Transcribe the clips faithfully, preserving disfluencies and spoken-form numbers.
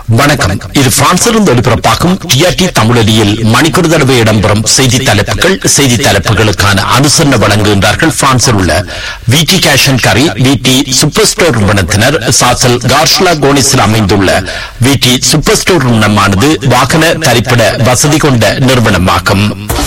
வணக்கம். இது பிரான்சிலிருந்து ஒளிபரப்பாகும் டிஆர்டி தமிழொலியில் மணிக்கூர் தடவை இடம்பெறும் செய்தி தலைப்புகள். செய்தி தலைப்புகளுக்கான அனுசரணை வழங்குகின்றார்கள் பிரான்சில் உள்ள விடி கேஷ் அண்ட் கரி விடி சூப்பர் ஸ்டோர் நிறுவனத்தினர். சாசல் கார்ஷ்லா கோனிஸில் அமைந்துள்ள விடி சூப்பர் ஸ்டோர் நிறுவனமானது வாகன தரிப்பிட வசதி கொண்ட நிறுவனமாகும்.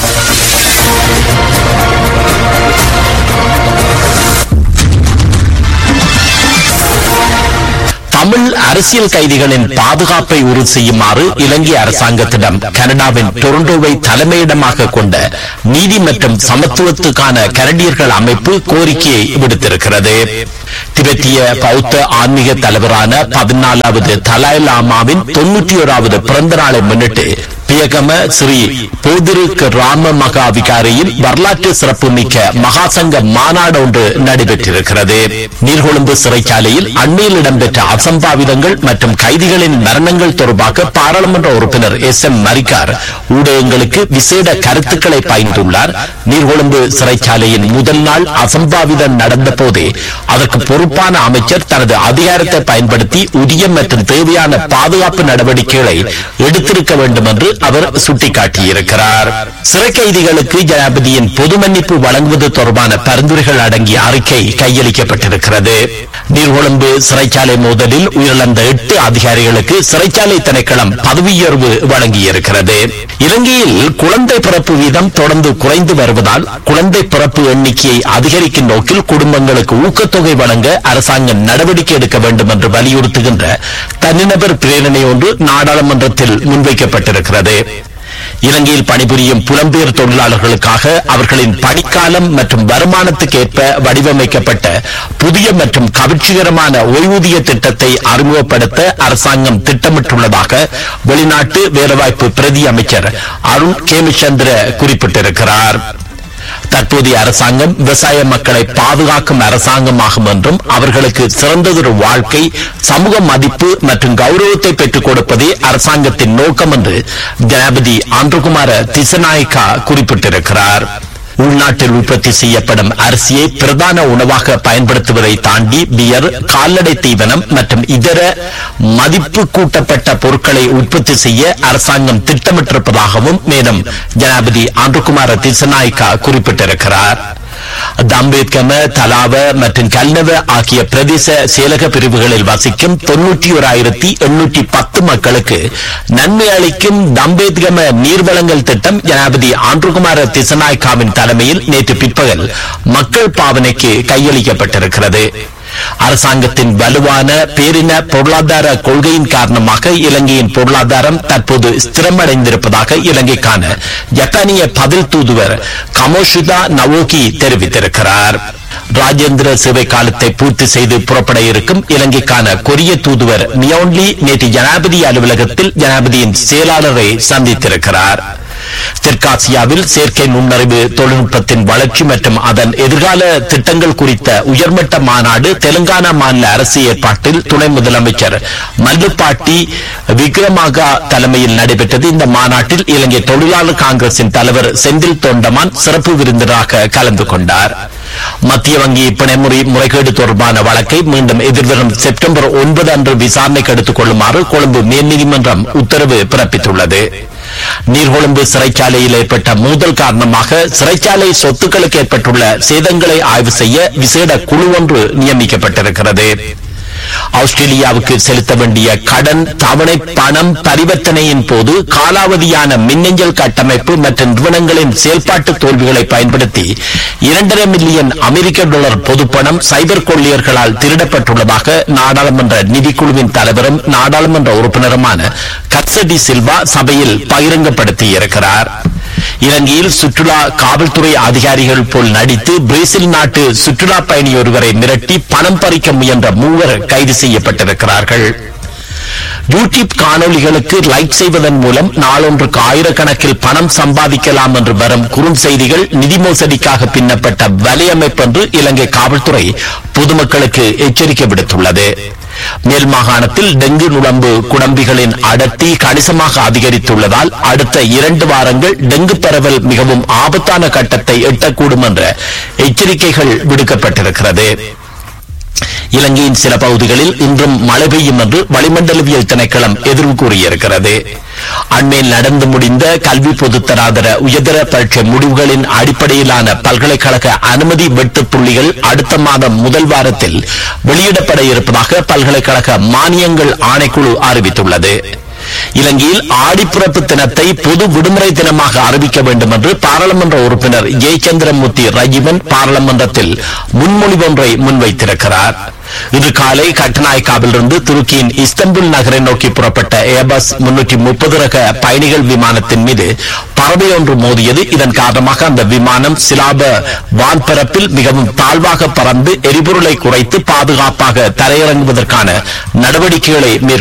தமிழ் அரசியல் கைதிகளின் பாதுகாப்பை உறுதி செய்யுமாறு இலங்கை அரசாங்கத்திடம் கனடாவின் டொரண்டோவை தலைமையிடமாக கொண்ட நீதி மற்றும் சமத்துவத்துக்கான கனடியர்கள் அமைப்பு கோரிக்கையை விடுத்திருக்கிறது. திபெத்திய பௌத்த ஆன்மீக தலைவரான பதினாலாவது தலாய் லாமாவின் தொன்னூற்றி ஓராவது பிறந்த நாளை முன்னிட்டு பியகம ஸ்ரீ போதிரு ராம மகா விகாரியில் வரலாற்று சிறப்பு மிக்க மகாசங்க மாநாடு ஒன்று நடைபெற்றிருக்கிறது. நீர்கொழும்பு சிறைச்சாலையில் அண்மையில் இடம்பெற்ற அசம்பாவிதங்கள் மற்றும் கைதிகளின் மரணங்கள் தொடர்பாக பாராளுமன்ற உறுப்பினர் எஸ் எம் மரிக்கார் ஊடகங்களுக்கு விசேட கருத்துக்களை பகிர்ந்துள்ளார். நீர்கொழும்பு சிறைச்சாலையின் முதல் நாள் அசம்பாவிதம் நடந்த போதே அதற்கு பொறுப்பான அமைச்சர் தனது அதிகாரத்தை பயன்படுத்தி உரிய மற்றும் தேவையான பாதுகாப்பு நடவடிக்கைகளை எடுத்திருக்க வேண்டும் என்று அவர் சுட்டிக்காட்டியிருக்கிறார். சிறை கைதிகளுக்கு ஜனாதிபதியின் பொது மன்னிப்பு வழங்குவது தொடர்பான பரிந்துரைகள் அடங்கிய அறிக்கை கையளிக்கப்பட்டிருக்கிறது. நீர்கொழும்பு சிறைச்சாலை மோதலில் உயிரிழந்த எட்டு அதிகாரிகளுக்கு சிறைச்சாலை திணைக்களம் பதவி உயர்வு வழங்கியிருக்கிறது. இலங்கையில் குழந்தை பிறப்பு வீதம் தொடர்ந்து குறைந்து வருவதால் குழந்தை பிறப்பு எண்ணிக்கையை அதிகரிக்கும் நோக்கில் குடும்பங்களுக்கு ஊக்கத்தொகை வழங்க அரசாங்கம் நடவடிக்கை எடுக்க வேண்டும் என்று வலியுறுத்துகின்ற தனிநபர் பிரேரணை ஒன்று நாடாளுமன்றத்தில் முன்வைக்கப்பட்டிருக்கிறது. இலங்கையில் பணிபுரியும் புலம்பெயர் தொழிலாளர்களுக்காக அவர்களின் பணிக்காலம் மற்றும் வருமானத்துக்கு ஏற்ப வடிவமைக்கப்பட்ட புதிய மற்றும் கவர்ச்சிகரமான ஓய்வூதிய திட்டத்தை அறிமுகப்படுத்த அரசாங்கம் திட்டமிட்டுள்ளதாக வெளிநாட்டு வேலைவாய்ப்பு பிரதி அமைச்சர் அருண் கேமிச்சந்திர குறிப்பிட்டிருக்கிறார். தற்போதைய அரசாங்கம் விவசாய மக்களை பாதுகாக்கும் அரசாங்கமாகும் என்றும் அவர்களுக்கு சிறந்ததொரு வாழ்க்கை, சமூக மதிப்பு மற்றும் கௌரவத்தை பெற்றுக் கொடுப்பதே அரசாங்கத்தின் நோக்கம் என்று ஜனாதிபதி ஆந்திரகுமார திசநாயக்கா குறிப்பிட்டிருக்கிறார். உள்நாட்டில் உற்பத்தி செய்யப்படும் அரிசியை பிரதான உணவாக பயன்படுத்துவதை தாண்டி பியர், கால்நடை தீவனம் மற்றும் இதர மதிப்பு கூட்டப்பட்ட பொருட்களை உற்பத்தி செய்ய அரசாங்கம் திட்டமிட்டிருப்பதாகவும் மேலும் ஜனாதிபதி ஆந்திரகுமார திசநாயக்கா குறிப்பிட்டிருக்கிறார். தம்பேத்கம, தலாவ மற்றும் கல்னவ ஆகிய பிரதேச செயலக பிரிவுகளில் வசிக்கும் தொன்னூற்றி ஓராயிரத்தி எண்ணூற்றி பத்து மக்களுக்கு நன்மை அளிக்கும் தம்பேத்கம நீர்வளங்கள் திட்டம் ஜனாதிபதி ஆந்திரகுமார திசநாயக்காவின் தலைமையில் நேற்று பிற்பகல் மக்கள் பாவனைக்கு கையளிக்கப்பட்டிருக்கிறது. அரசாங்கத்தின் வலுவான பேரின பொருளாதார கொள்கையின் காரணமாக இலங்கையின் பொருளாதாரம் தற்போது ஸ்திரமடைந்திருப்பதாக இலங்கைக்கான ஜப்பானிய பதில் தூதுவர் கமோஷிதா நவோகி தெரிவித்திருக்கிறார். ராஜேந்திர சேவை காலத்தை பூர்த்தி செய்து புறப்பட இருக்கும் இலங்கைக்கான கொரிய தூதுவர் மியோன்லி நேற்று ஜனாதிபதி அலுவலகத்தில் ஜனாதிபதியின் செயலாளரை சந்தித்திருக்கிறார். தெற்காசியாவில் செயற்கை நுண்ணறிவு தொழில்நுட்பத்தின் வளர்ச்சி மற்றும் அதன் எதிர்கால திட்டங்கள் குறித்த உயர்மட்ட மாநாடு தெலுங்கானா மாநில அரசு ஏற்பாட்டில் துணை முதலமைச்சர் மல்லுப்பாட்டி விக்ரமாகா தலைமையில் நடைபெற்றது. இந்த மாநாட்டில் இலங்கை தொழிலாளர் காங்கிரசின் தலைவர் செந்தில் தொண்டமான் சிறப்பு விருந்தினராக கலந்து கொண்டார். மத்திய வங்கி பிணைமுறை முறைகேடு தொடர்பான வழக்கை மீண்டும் எதிர்வரும் செப்டம்பர் ஒன்பது அன்று விசாரணைக்கு எடுத்துக் கொள்ளுமாறு கொழும்பு மேல் நீதிமன்றம் உத்தரவு பிறப்பித்துள்ளது. நீர்கொழும்பு சிறைச்சாலையில் ஏற்பட்ட மோதல் காரணமாக சிறைச்சாலை சொத்துக்களுக்கு ஏற்பட்டுள்ள சேதங்களை ஆய்வு செய்ய விசேட குழு ஒன்று நியமிக்கப்பட்டிருக்கிறது. ஆஸ்திரேலியாவுக்கு செலுத்த வேண்டிய கடன் தவணை பணம் பரிவர்த்தனையின் போது காலாவதியான மின்னஞ்சல் கட்டமைப்பு மற்றும் நிறுவனங்களின் செயல்பாட்டு தோல்விகளை பயன்படுத்தி இரண்டரை மில்லியன் அமெரிக்க டாலர் பொதுப்பணம் சைபர் கொள்ளையர்களால் திருடப்பட்டுள்ளதாக நாடாளுமன்ற நிதிக்குழுவின் தலைவரும் நாடாளுமன்ற உறுப்பினருமான கட்சடி சில்வா சபையில் பகிரங்கப்படுத்தியிருக்கிறார். இலங்கையில் சுற்றுலா காவல்துறை அதிகாரிகள் போல் நடித்து பிரேசில் நாட்டு சுற்றுலா பயணி ஒருவரை மிரட்டி பணம் பறிக்க முயன்ற மூவர் கைது செய்யப்பட்டிருக்கிறார்கள். யூடியூப் காணொலிகளுக்கு லைக் செய்வதன் மூலம் நாளொன்றுக்கு ஆயிரக்கணக்கில் பணம் சம்பாதிக்கலாம் என்று வரும் குறும் செய்திகள் நிதி மோசடிக்காக பின்னப்பட்ட வலையமைப்பு என்று இலங்கை காவல்துறை பொதுமக்களுக்கு எச்சரிக்கை விடுத்துள்ளது. மேல் மாகாணத்தில் டெங்கு நுளம்பு குடம்பிகளின் அடர்த்தி கணிசமாக அதிகரித்துள்ளதால் அடுத்த இரண்டு வாரங்கள் டெங்கு பரவல் மிகவும் ஆபத்தான கட்டத்தை எட்டக்கூடும் என்ற எச்சரிக்கைகள் விடுக்கப்பட்டிருக்கிறது. இலங்கையின் சில பகுதிகளில் இன்றும் மழை பெய்யும் என்று வளிமண்டலவியல் திணைக்களம் எதிர்வு கூறியிருக்கிறது. அண்மையில் நடந்து முடிந்த கல்வி பொதுத்தராதர உயர்தர பரீட்சை முடிவுகளின் அடிப்படையிலான பல்கலைக்கழக அனுமதி வெட்டு புள்ளிகள் அடுத்த மாதம் முதல் வாரத்தில் வெளியிடப்பட இருப்பதாக பல்கலைக்கழக மானியங்கள் ஆணைக்குழு அறிவித்துள்ளது. இலங்கையில் ஆடிப்பிறப்பு தினத்தை பொது விடுமுறை தினமாக அறிவிக்க வேண்டும் என்று பாராளுமன்ற உறுப்பினர் ஜெயச்சந்திரமூர்த்தி ரஜீவன் பாராளுமன்றத்தில் முன்மொழிவு ஒன்றை முன்வைத்திருக்கிறார். இன்று காலை கட்டநாயக்காவிலிருந்து துருக்கியின் இஸ்தம்புல் நகரை நோக்கி புறப்பட்ட ஏர்பஸ் முன்னூற்றி முப்பது ரக பயணிகள் விமானத்தின் மீது பறவை ஒன்று மோதியது. இதன் காரணமாக அந்த விமானம் சிலாப வான்பரப்பில் மிகவும் தாழ்வாக பறந்து எரிபொருளை குறைத்து பாதுகாப்பாக தரையிறங்குவதற்கான நடவடிக்கைகளை மேற்கொண்டு